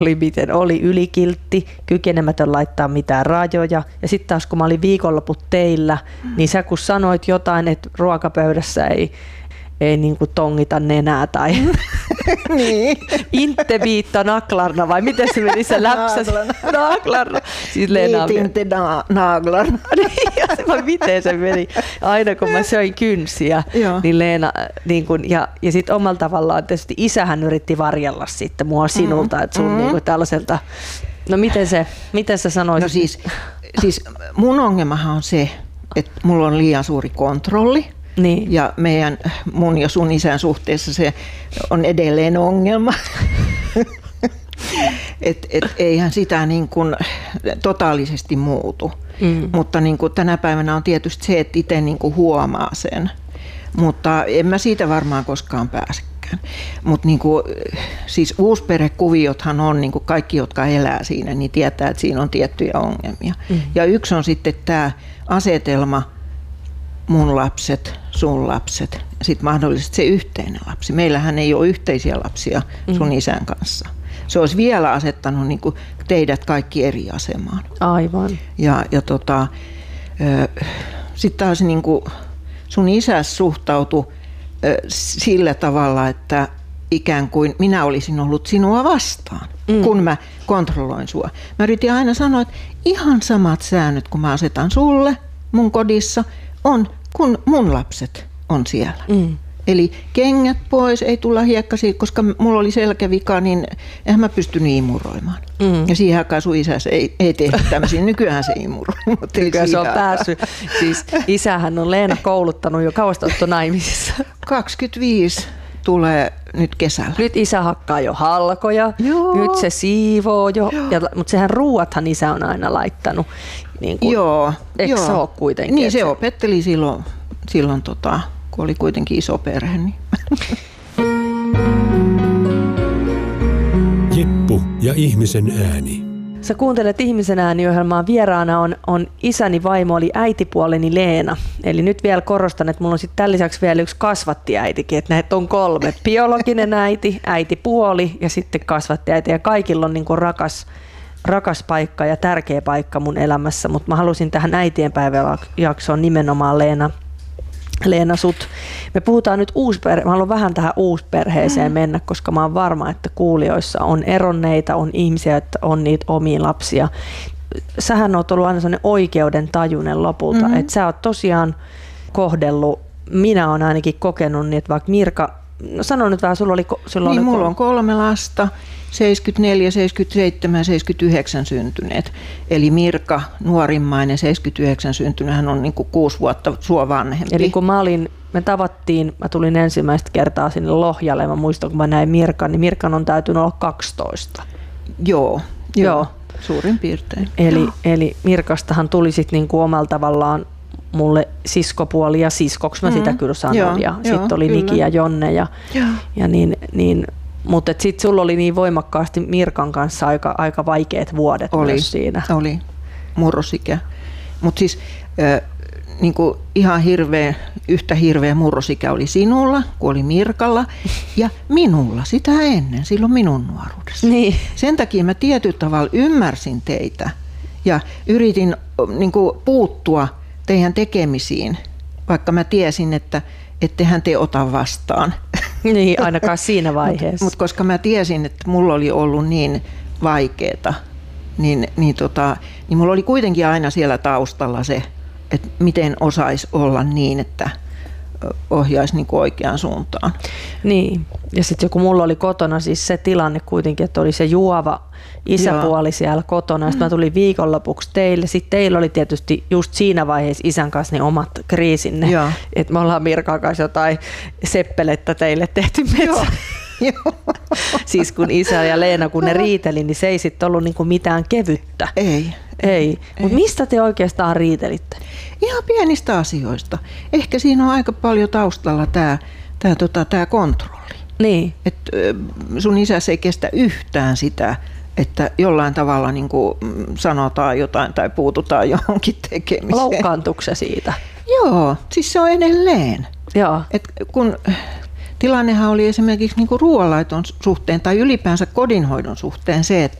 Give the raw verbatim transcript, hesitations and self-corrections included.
oli miten oli ylikiltti, kykenemätön laittaa mitään rajoja. Ja sitten taas kun mä olin viikonloput teillä, mm. niin sä kun sanoit jotain, että ruokapöydässä ei, ei niin kuin tongita nenää tai niin. inte viitta naklarna vai miten se meni se läpsäs? Naklarna. Siis Leena Viit inte na- naglarna. vai miten se meni? Aina kun mä söin kynsiä, Joo. niin Leena, niin kun, ja, ja sitten omalla tavallaan tietysti isähän yritti varjella sitten mua sinulta, mm. että sun mm. niin kuin tällaiselta, no miten se, miten sä sanoisit? No siis, siis mun ongelmahan on se, että mulla on liian suuri kontrolli. Niin. Ja meidän, mun ja sun isän suhteessa se on edelleen ongelma. et, et eihän sitä niin kuin totaalisesti muutu. Mm. Mutta niin kuin tänä päivänä on tietysti se, että itse niin kuin huomaa sen. Mutta en mä siitä varmaan koskaan pääsekään. Mutta niin kuin, siis uusperhekuviothan on, niin kuin kaikki, jotka elää siinä, niin tietää, että siinä on tiettyjä ongelmia. Mm. Ja yksi on sitten tämä asetelma, mun lapset, sun lapset ja sitten mahdollisesti se yhteinen lapsi. Meillähän ei ole yhteisiä lapsia sun mm. isän kanssa. Se olisi vielä asettanut niin kuin teidät kaikki eri asemaan. Aivan. Ja, ja tota, sitten taas niin kuin sun isä suhtautui sillä tavalla, että ikään kuin minä olisin ollut sinua vastaan, mm. kun mä kontrolloin sua. Mä yritin aina sanoa, että ihan samat säännöt, kun mä asetan sulle mun kodissa, on kun mun lapset on siellä. Mm. Eli kengät pois, ei tulla hiekkasiin, koska mulla oli selkävika, niin eihän mä pystynyt imuroimaan. Mm. Ja siihen aikaan sun isässä ei, ei tehty tämmöisiä. Nykyään se imuroi. Nykyään se on päässyt. Siis isähän on Leena kouluttanut jo kauasta otto naimisissa. kaksikymmentäviisi tulee nyt kesällä. Nyt isä hakkaa jo halkoja, Joo. nyt se siivoo jo, ja, mutta sehän ruuathan isä on aina laittanut. Niin kuin, joo. Eikö joo. se ole kuitenkin? Niin se opetteli silloin, silloin tota, kun oli kuitenkin iso perhe. Niin. Jeppu ja ihmisen ääni. Sä kuuntelet Ihmisen ääni-ohjelmaa. Vieraana on, on isäni vaimo, oli äitipuoleni Leena. Eli nyt vielä korostan, että mulla on sitten tämän lisäksi vielä yksi kasvattiäitikin, että näitä on kolme. Biologinen äiti, äitipuoli ja sitten kasvattiäiti. Ja kaikilla on niin kuin rakas, rakas paikka ja tärkeä paikka mun elämässä, mutta mä halusin tähän äitienpäiväjaksoon nimenomaan Leena. Leena sut. Me puhutaan nyt uusperhe. Mä haluan vähän tähän uusperheeseen mennä, koska mä oon varma, että kuulijoissa on eronneita, on ihmisiä, että on niitä omia lapsia. Sähän oot ollut aina sellainen oikeuden tajunen lopulta, mm-hmm. että sä oot tosiaan kohdellut, minä oon ainakin kokenut niin, että vaikka Mirka, no sano nyt vähän, sulla oli... Sulla niin, oli mulla on kolme lasta, seitsemänkymmentäneljä, seitsemänkymmentäseitsemän ja seitsemänkymmentäyhdeksän syntyneet. Eli Mirka, nuorimmainen, seitsemänkymmentäyhdeksän syntynyt, hän on niin kuin kuusi vuotta sua vanhempi. Eli kun mä olin, me tavattiin, mä tulin ensimmäistä kertaa sinne Lohjalle, mä muistan kun mä näin Mirkan, niin Mirkan on täytynyt olla kaksitoista. Joo, joo, joo. Suurin piirtein. Eli, eli Mirkastahan tuli sitten niin kuin omalla tavallaan mulle siskopuoli ja siskoksi mä mm. sitä kyllä sanon. Joo, ja sitten oli kyllä. Niki ja Jonne. Ja, ja niin, niin, mutta sitten sulla oli niin voimakkaasti Mirkan kanssa aika, aika vaikeat vuodet oli, myös siinä. Oli, murrosikä. Mutta siis äh, niinku ihan hirveä, yhtä hirveä murrosikä oli sinulla, kun oli Mirkalla, ja minulla sitä ennen, silloin minun nuoruudessa. Niin. Sen takia mä tietyllä tavalla ymmärsin teitä ja yritin niinku puuttua teidän tekemisiin, vaikka mä tiesin, että ettehän te ota vastaan. Niin, ainakaan siinä vaiheessa. Mutta mut koska mä tiesin, että mulla oli ollut niin vaikeeta, niin, niin, tota, niin mulla oli kuitenkin aina siellä taustalla se, että miten osaisi olla niin, että ohjaisi niin kuin oikeaan suuntaan. Niin, ja sitten kun mulla oli kotona siis se tilanne kuitenkin, että oli se juova isäpuoli Joo. siellä kotona, ja sitten mä tulin viikonlopuksi teille. Sitten teillä oli tietysti just siinä vaiheessa isän kanssa ne omat kriisinne, että me ollaan Mirkan kanssa jotain seppelettä teille tehty metsä. Siis kun isä ja Leena, kun ne riiteli, niin se ei sitten ollut niinku mitään kevyttä. Ei. Ei. Mutta mistä te oikeastaan riitelitte? Ihan pienistä asioista. Ehkä siinä on aika paljon taustalla tämä tää, tota, tää kontrolli. Niin. Et sun isäsi ei kestä yhtään sitä, että jollain tavalla niin kuin sanotaan jotain tai puututaan johonkin tekemiseen. Loukkaantuiko se siitä? Joo, siis se on edelleen. Joo. Et kun tilannehan oli esimerkiksi niin kuin ruoanlaiton suhteen tai ylipäänsä kodinhoidon suhteen se, että